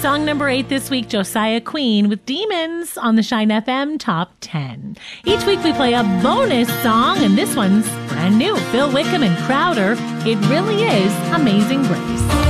Song number 8 this week, Josiah Queen with Demons on the Shine FM Top 10. Each week we play a bonus song, and this one's brand new. Phil Wickham and Crowder, It Really Is Amazing Grace.